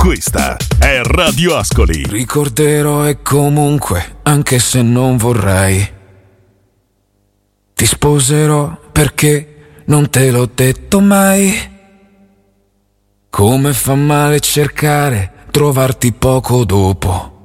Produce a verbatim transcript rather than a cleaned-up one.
Questa è Radio Ascoli. Ricorderò e comunque, anche se non vorrei, ti sposerò perché non te l'ho detto mai. Come fa male cercare, trovarti poco dopo.